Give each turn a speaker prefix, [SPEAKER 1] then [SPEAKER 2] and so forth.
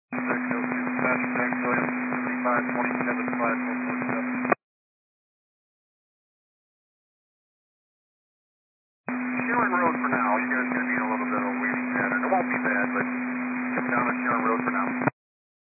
[SPEAKER 1] Sheeran Road for now. You guys are going to need a little bit of